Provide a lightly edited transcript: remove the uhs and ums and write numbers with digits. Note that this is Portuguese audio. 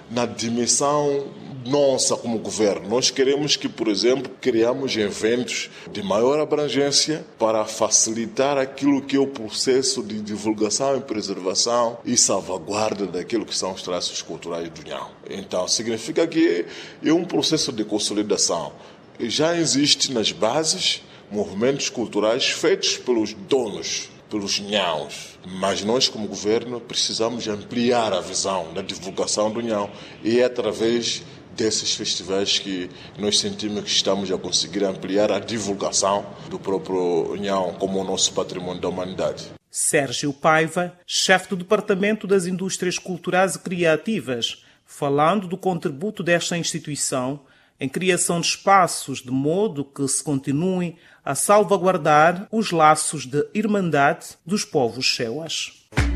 na dimensão nossa como governo. Nós queremos que, por exemplo, criamos eventos de maior abrangência para facilitar aquilo que é o processo de divulgação e preservação e salvaguarda daquilo que são os traços culturais do Nhão. Então, significa que é um processo de consolidação. Já existe nas bases movimentos culturais feitos pelos donos, pelos nhãos. Mas nós, como governo, precisamos ampliar a visão da divulgação do Nhão e é através desses festivais que nós sentimos que estamos a conseguir ampliar a divulgação do próprio Nhão como o nosso patrimônio da humanidade. Sérgio Paiva, chefe do Departamento das Indústrias Culturais e Criativas, falando do contributo desta instituição em criação de espaços de modo que se continuem a salvaguardar os laços de irmandade dos povos cheuas.